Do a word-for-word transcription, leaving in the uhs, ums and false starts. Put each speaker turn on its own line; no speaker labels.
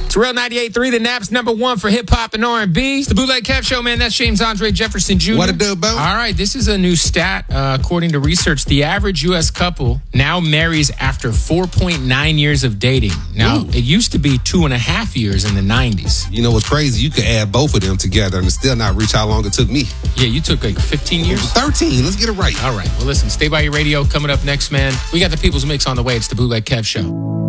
It's Real ninety-eight point three, the Nap's number one for hip-hop and R and B.
It's the Bootleg Kev Show, man. That's James Andre Jefferson Junior
What it do, Bo?
All right, this is a new stat. Uh, according to research, the average U S couple now marries after four point nine years of dating. Now,
Ooh.
it used to be two and a half years in the nineties.
You know what's crazy? You could add both of them together and still not reach how long it took me.
Yeah, you took like fifteen years.
thirteen. Let's get it right.
All right, well, listen, stay by your radio. Coming up next, man, we got the People's Mix on the way. It's the Bootleg Kev Show.